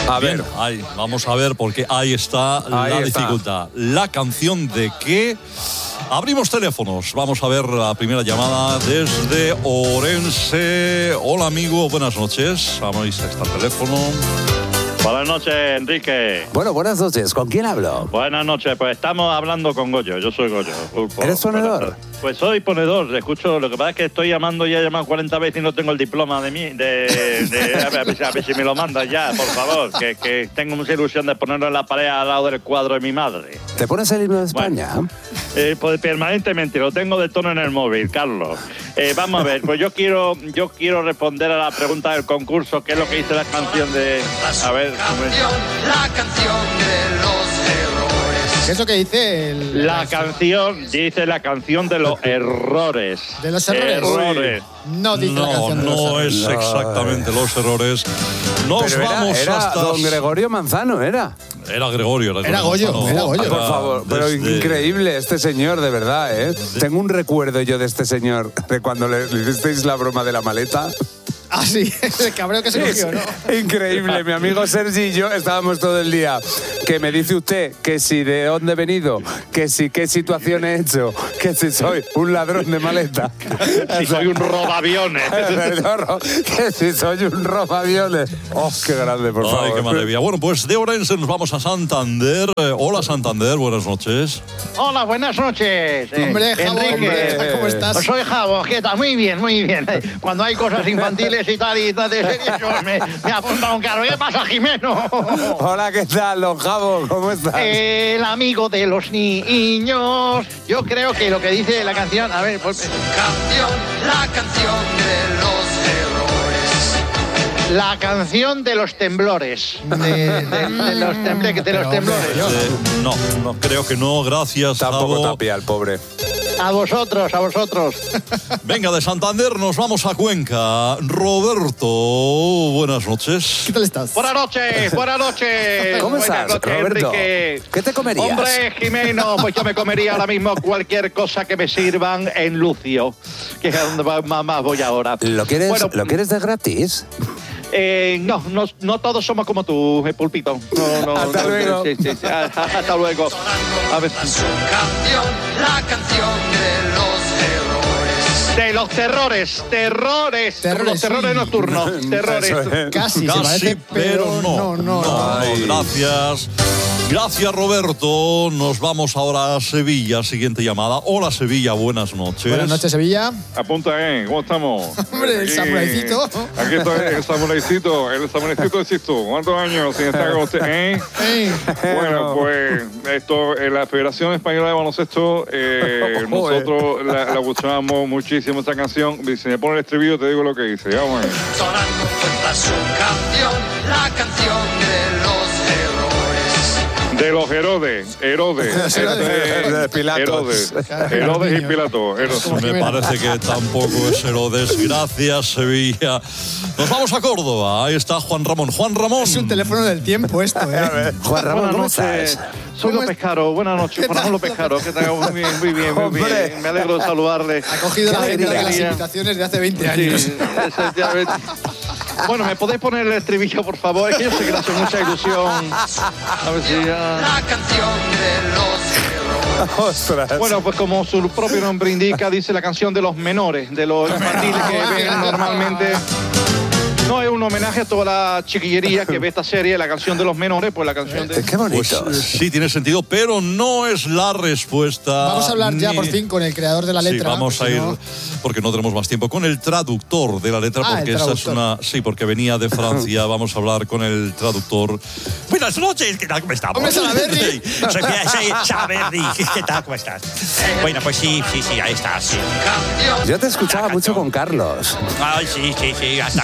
Bien, ahí, vamos a ver, porque ahí está la dificultad. La canción de qué. Abrimos teléfonos. Vamos a ver la primera llamada desde Orense. Hola, amigo. Buenas noches. Vamos, ahí está el teléfono. Buenas noches, Enrique. Bueno, buenas noches. ¿Con quién hablo? Buenas noches. Pues estamos hablando con Goyo. Yo soy Goyo. ¿Eres ponedor? Pues soy ponedor. Escucho. Lo que pasa es que estoy llamando y he llamado 40 veces y no tengo el diploma de mí. A ver si me lo mandas ya, por favor. Que tengo mucha ilusión de ponerlo en la pared al lado del cuadro de mi madre. ¿Te pones el himno de España? Bueno, pues permanentemente. Lo tengo de tono en el móvil, Carlos. Vamos a ver. Pues yo quiero responder a la pregunta del concurso. ¿Qué es lo que dice la canción de... A ver... La canción de los errores. ¿Qué es lo que dice la canción? Dice la canción de los errores. ¿De los errores? No dice la canción de los errores. No es exactamente los errores. Nos vamos era hasta... don Gregorio Manzano, era. Era Gregorio. Era Goyo. Por favor, pero increíble este señor, de verdad, ¿eh? Tengo un recuerdo yo de este señor, de cuando le hicisteis la broma de la maleta. Ah, sí, el cabreo que se cogió, ¿no? Increíble, mi amigo Sergi y yo estábamos todo el día. Que me dice usted que si de dónde he venido, que si qué situación he hecho, que si soy un ladrón de maleta. Si soy un robaviones. Que si soy un robaviones. Oh, qué grande, por favor. Ay, qué maravilla. Bueno, pues de Orense nos vamos a Santander. Hola, Santander, buenas noches. Hola, buenas noches. Hombre, Javo, Enrique, ¿cómo estás? Pues soy Javo, ¿qué tal? Muy bien, muy bien. Cuando hay cosas infantiles y tal de series, me apunta un carro. ¿Qué pasa, Jimeno? Hola, ¿qué tal, don Javo? ¿Cómo estás? El amigo de los niños. Yo creo que lo que dice la canción... A ver, pues... La canción de los errores. La canción de los temblores. De los temblores. No, creo que no. Gracias, Tampoco Javo. Tapia, el pobre. A vosotros. Venga, de Santander nos vamos a Cuenca. Roberto, buenas noches. ¿Qué tal estás? Buenas noches. ¿Cómo estás, noches, Roberto? Enrique. ¿Qué te comerías? Hombre, Jimeno, pues yo me comería ahora mismo cualquier cosa que me sirvan en Lucio, que es a donde más voy ahora. ¿Lo quieres, Bueno, ¿lo quieres de gratis? No todos somos como tú, Pulpito. No, Hasta luego. Sí. Hasta luego. A ver. La canción de los errores. De los terrores. Los terrores sí. nocturnos. Terrores. Casi, se parece, pero no. Ay. Gracias, Roberto. Nos vamos ahora a Sevilla. Siguiente llamada. Hola, Sevilla. Buenas noches. Buenas noches, Sevilla. Apunta, ¿cómo estamos? Hombre, el samuraycito. Aquí estoy, el samuraycito existo. ¿Cuántos años sin estar con usted, Ey. Bueno, pues esto, en la Federación Española de Baloncesto, nosotros la escuchábamos muchísimo esta canción. Si me pone el estribillo te digo lo que dice. Vamos a ver. Sonando cuenta su canción, la canción de los errores. De los Herodes. De Pilatos. Herodes y Pilatos. Me parece que tampoco es Herodes. Gracias, Sevilla. Nos vamos a Córdoba. Ahí está Juan Ramón. Juan Ramón. Es un teléfono del tiempo esto, ¿eh? Juan Ramón, Buenas ¿cómo noches. estás? Soy López Caro. Buenas noches, Juan Ramón López Caro. Que tenga muy bien. Me alegro de saludarle. Ha cogido la agenda de las alegría. invitaciones de hace 20 años. Sí, efectivamente. Bueno, ¿me podéis poner el estribillo, por favor? Es que yo sé que le hace mucha ilusión. A ver si ya... La canción de los errores. Ostras. Bueno, pues como su propio nombre indica, dice la canción de los menores, de los infantiles que ven normalmente. No, es un homenaje a toda la chiquillería que ve esta serie, la canción de los menores, pues la canción de... Qué bonito. Pues sí, tiene sentido, pero no es la respuesta. Vamos a hablar ya por fin con el creador de la letra. Sí, vamos a ir, porque no tenemos más tiempo, con el traductor de la letra, porque esa es una... Sí, porque venía de Francia. Vamos a hablar con el traductor. Buenas noches, ¿qué tal? ¿Cómo estamos? Hombre, Salaberry. Soy Salaberry, ¿qué tal? ¿Cómo estás? Bueno, pues sí, ahí está, sí. Yo te escuchaba mucho con Carlos. Ay, sí, hasta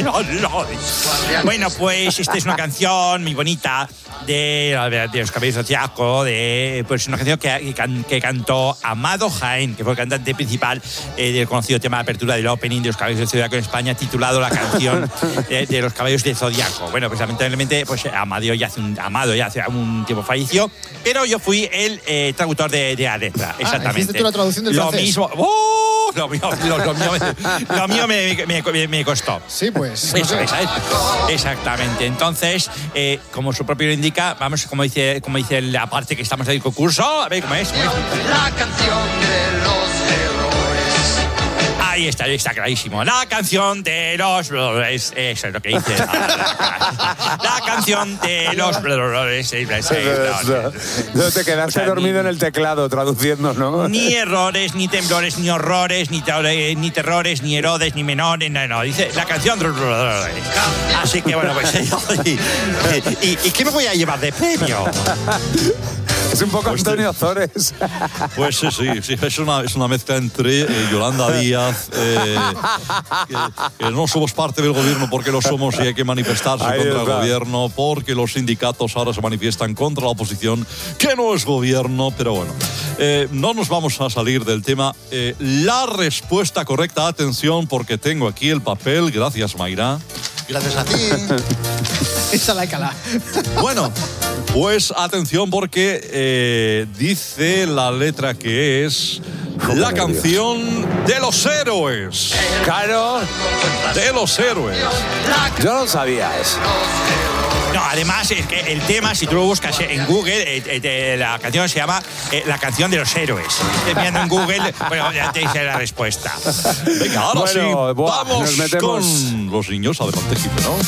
bueno, pues esta es una canción muy bonita de los Caballeros del Zodiaco, pues una canción que cantó Amado Jaén, que fue el cantante principal del conocido tema de apertura del opening de los Caballeros del Zodiaco en España, titulado La canción de los Caballeros del Zodiaco. Bueno, pues lamentablemente, pues Amado ya hace un tiempo falleció, pero yo fui el traductor de la letra, exactamente. ¿Hiciste tú la traducción del Lo francés? mismo. ¡Oh! Lo mío me costó. Sí, pues. Eso es, ¿sabes? Exactamente. Entonces, como su propio lo indica, vamos, como dice la parte que estamos del concurso, a ver cómo es. La canción de los errores. Ahí está clarísimo. La canción de los... Eso es lo que dice. La canción de los... No te quedaste dormido en el teclado traduciendo, ¿no? Ni errores, ni temblores, ni horrores, ni terrores, ni Herodes, ni menores. No, dice la canción... Así que bueno, pues... ¿Y qué me voy a llevar de premio? Es un poco Antonio Ozores. Pues sí, es una mezcla entre Yolanda Díaz, que no somos parte del gobierno porque lo somos y hay que manifestarse Ahí contra está. el gobierno, porque los sindicatos ahora se manifiestan contra la oposición, que no es gobierno, pero bueno. No nos vamos a salir del tema. La respuesta correcta, atención, porque tengo aquí el papel, gracias Mayra. Gracias a ti. Esa la cala. Bueno, pues atención porque dice la letra que es la canción de los héroes. Claro, De los héroes. yo no sabía eso. No, además, es que el tema, si tú lo buscas en Google, la canción se llama La canción de los héroes. Mirando en Google, bueno, ya te dice la respuesta. Venga, ahora Bueno, sí, buah, vamos nos metemos. con los niños. Adelante, Jipe, ¿no?